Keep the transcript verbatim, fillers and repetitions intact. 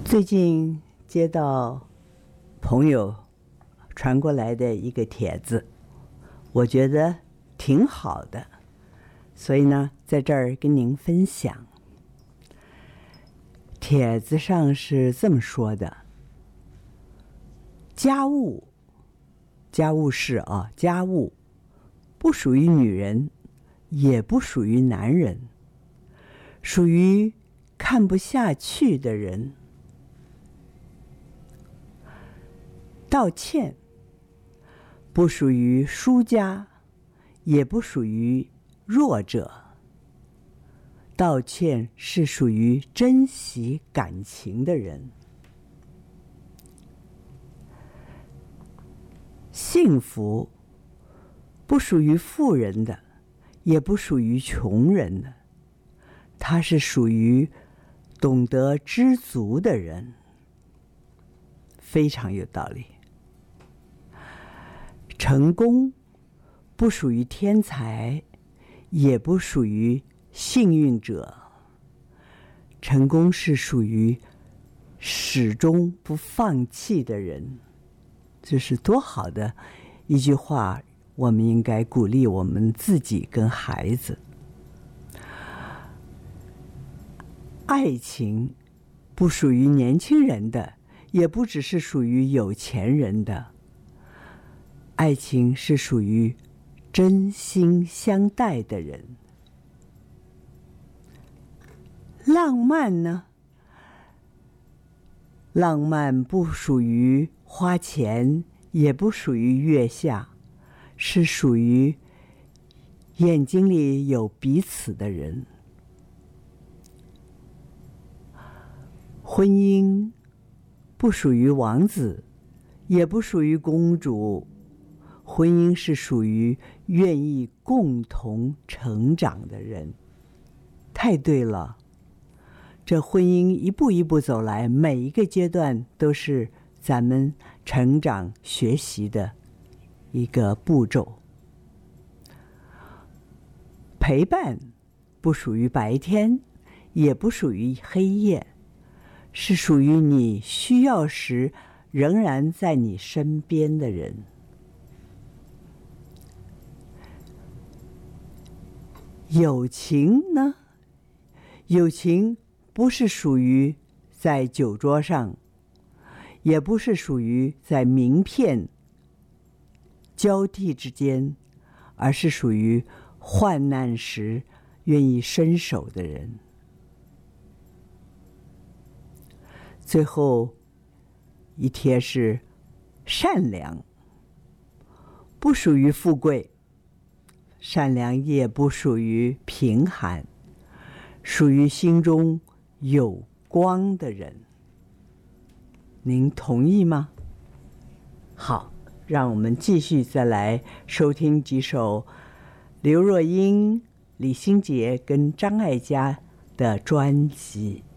最近接到朋友传过来的一个帖子，我觉得挺好的，所以呢，在这儿跟您分享。帖子上是这么说的：家务，家务事啊，家务不属于女人，也不属于男人，属于看不下去的人。道歉不属于输家，也不属于弱者。道歉是属于珍惜感情的人。幸福不属于富人的，也不属于穷人的，它是属于懂得知足的人。非常有道理。成功不属于天才，也不属于幸运者。成功是属于始终不放弃的人。这是多好的一句话，我们应该鼓励我们自己跟孩子。爱情不属于年轻人的，也不只是属于有钱人的。爱情是属于真心相待的人。浪漫呢？浪漫不属于花钱，也不属于月下，是属于眼睛里有彼此的人。婚姻不属于王子，也不属于公主。婚姻是属于愿意共同成长的人。太对了，这婚姻一步一步走来，每一个阶段都是咱们成长学习的一个步骤。陪伴不属于白天，也不属于黑夜，是属于你需要时仍然在你身边的人。友情呢？友情不是属于在酒桌上，也不是属于在名片交替之间，而是属于患难时愿意伸手的人。最后一帖是善良，不属于富贵，善良也不属于贫寒，属于心中有光的人。您同意吗？好，让我们继续再来收听几首刘若英、李心洁跟张艾嘉的专辑。